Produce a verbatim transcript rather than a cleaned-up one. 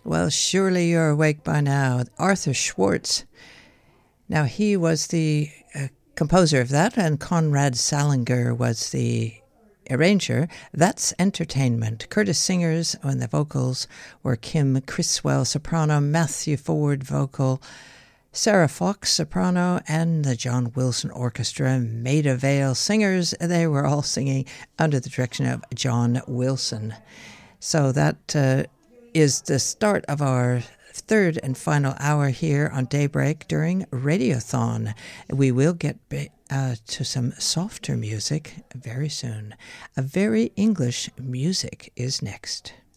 Well, surely you're awake by now. Arthur Schwartz. Now, he was the uh, composer of that, and Conrad Salinger was the arranger. That's Entertainment. Curtis Singers on the vocals were Kim Criswell, soprano, Matthew Ford, vocal, Sarah Fox, soprano, and the John Wilson Orchestra, Maida Vale singers. They were all singing under the direction of John Wilson. So that uh, is the start of our third and final hour here on Daybreak during Radiothon. We will get uh, to some softer music very soon. A Very English Music is next.